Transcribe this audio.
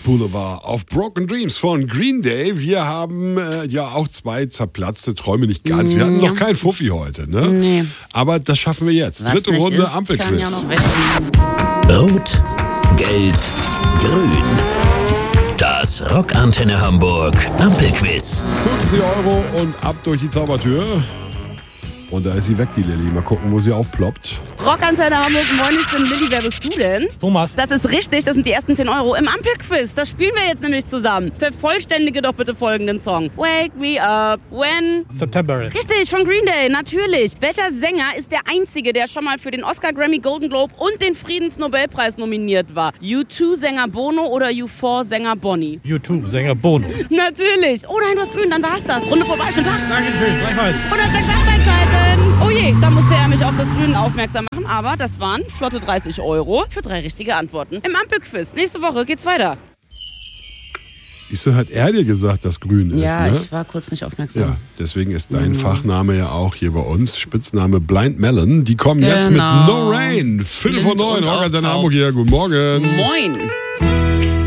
Boulevard of Broken Dreams von Green Day. Wir haben ja auch 2 zerplatzte Träume, nicht ganz. Wir hatten noch kein Fuffi heute, ne? Nee. Aber das schaffen wir jetzt. Was 3. Runde Ampelquiz. Ja Rot, Gelb, Grün. Das Rockantenne Hamburg Ampelquiz. 50 € und ab durch die Zaubertür. Und da ist sie weg, die Lilly. Mal gucken, wo sie aufploppt. Rockantenne Hamburg, moin, ich bin Lilly. Wer bist du denn? Thomas. Das ist richtig, das sind die ersten 10 € im Ampelquiz. Das spielen wir jetzt nämlich zusammen. Vervollständige doch bitte folgenden Song. Wake me up when... September. Richtig, von Green Day, natürlich. Welcher Sänger ist der Einzige, der schon mal für den Oscar, Grammy, Golden Globe und den Friedensnobelpreis nominiert war? U2-Sänger Bono oder U4-Sänger Bonnie? U2-Sänger Bono. Natürlich. Oh nein, du hast grün, dann war's das. Runde vorbei, schönen Tag. Dankeschön, gleichfalls. 106 einschalten. Oh je, da musste er mich auf das Grüne aufmerksam machen. Aber das waren flotte 30 € für 3 richtige Antworten im Ampelquiz. Nächste Woche geht's weiter. Wieso hat er dir gesagt, dass grün ist, Ja, ne? ich war kurz nicht aufmerksam. Ja, deswegen ist dein Fachname ja auch hier bei uns. Spitzname Blind Melon. Die kommen jetzt mit No Rain. 5:09. Rockantenne Hamburg hier. Guten Morgen. Moin.